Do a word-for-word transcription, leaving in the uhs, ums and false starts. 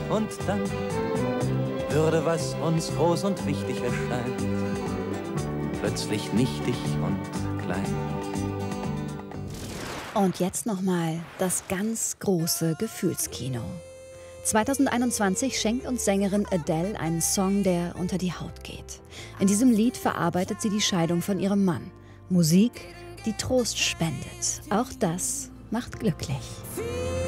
Und dann würde, was uns groß und wichtig erscheint, plötzlich nichtig und klein. Und jetzt nochmal das ganz große Gefühlskino. zweitausendeinundzwanzig schenkt uns Sängerin Adele einen Song, der unter die Haut geht. In diesem Lied verarbeitet sie die Scheidung von ihrem Mann. Musik, die Trost spendet. Auch das macht glücklich.